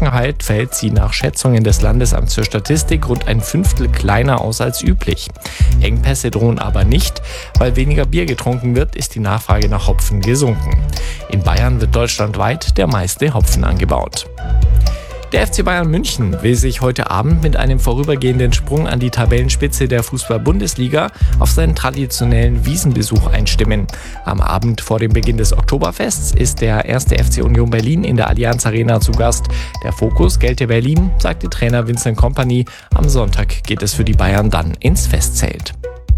Trockenheit fällt sie nach Schätzungen des Landesamts für Statistik rund ein Fünftel kleiner aus als üblich. Engpässe drohen aber nicht. Weil weniger Bier getrunken wird, ist die Nachfrage nach Hopfen gesunken. In Bayern wird deutschlandweit der meiste Hopfen angebaut. Der FC Bayern München will sich heute Abend mit einem vorübergehenden Sprung an die Tabellenspitze der Fußball-Bundesliga auf seinen traditionellen Wiesenbesuch einstimmen. Am Abend vor dem Beginn des Oktoberfests ist der 1. FC Union Berlin in der Allianz Arena zu Gast. Der Fokus gelte Berlin, sagte Trainer Vincent Kompany. Am Sonntag geht es für die Bayern dann ins Festzelt.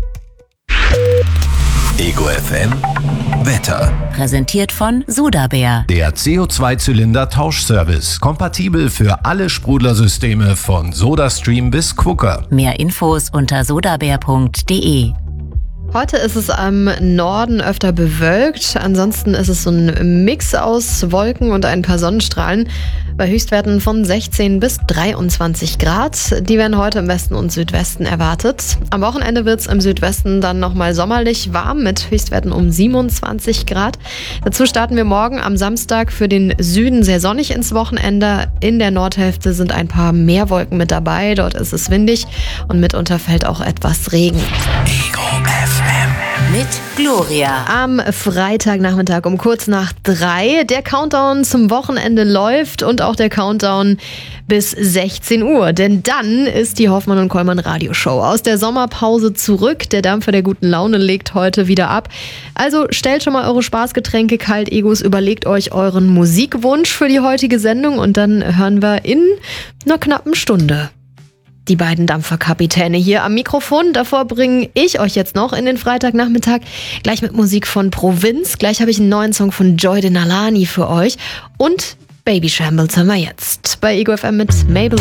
Ego FM Wetter. Präsentiert von Sudabär. Der CO2-Zylinder-Tauschservice. Kompatibel für alle Sprudlersysteme von SodaStream bis Quooker. Mehr Infos unter sodabär.de. Heute ist es am Norden öfter bewölkt. Ansonsten ist es so ein Mix aus Wolken und ein paar Sonnenstrahlen bei Höchstwerten von 16 bis 23 Grad. Die werden heute im Westen und Südwesten erwartet. Am Wochenende wird es im Südwesten dann nochmal sommerlich warm mit Höchstwerten um 27 Grad. Dazu starten wir morgen am Samstag für den Süden sehr sonnig ins Wochenende. In der Nordhälfte sind ein paar mehr Wolken mit dabei. Dort ist es windig und mitunter fällt auch etwas Regen. Ego FM. Mit Gloria. Am Freitagnachmittag um kurz nach 3. Der Countdown zum Wochenende läuft und auch der Countdown bis 16 Uhr. Denn dann ist die Hoffmann und Kollmann Radioshow aus der Sommerpause zurück. Der Dampfer der guten Laune legt heute wieder ab. Also stellt schon mal eure Spaßgetränke kalt, Egos. Überlegt euch euren Musikwunsch für die heutige Sendung und dann hören wir in einer knappen Stunde die beiden Dampferkapitäne hier am Mikrofon. Davor bringe ich euch jetzt noch in den Freitagnachmittag gleich mit Musik von Provinz. Gleich habe ich einen neuen Song von Joy de Nalani für euch. Und Baby Shambles hören wir jetzt bei Ego FM mit Mabel.